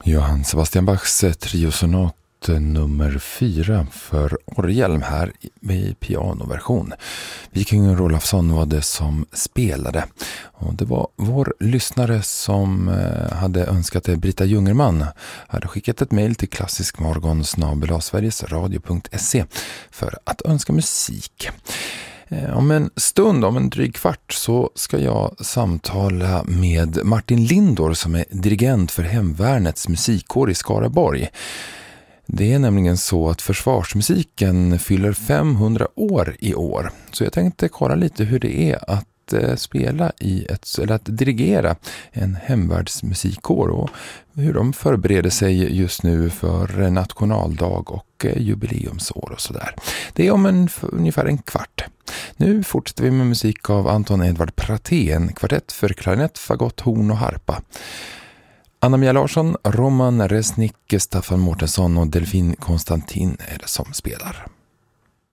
Johann Sebastian Bachs triosonat nummer 4 för orgel här i pianoversion. Viking Rolafsson var det som spelade. Och det var vår lyssnare som hade önskat det. Britta Jungerman hade skickat ett mejl till klassiskmorgon@sverigesradio.se för att önska musik. Om en stund, om en dryg kvart, så ska jag samtala med Martin Lindor som är dirigent för Hemvärnets musikkår i Skaraborg. Det är nämligen så att försvarsmusiken fyller 500 år i år. Så jag tänkte kolla lite hur det är att spela eller att dirigera en hemvärnsmusikkår och hur de förbereder sig just nu för nationaldag och jubileumsår och sådär. Det är om ungefär en kvart. Nu fortsätter vi med musik av Anton Edvard Praté, en kvartett för klarinett, fagott, horn och harpa. Anna-Mia Larsson, Roman Resnick, Staffan Mårtensson och Delfin Konstantin är det som spelar.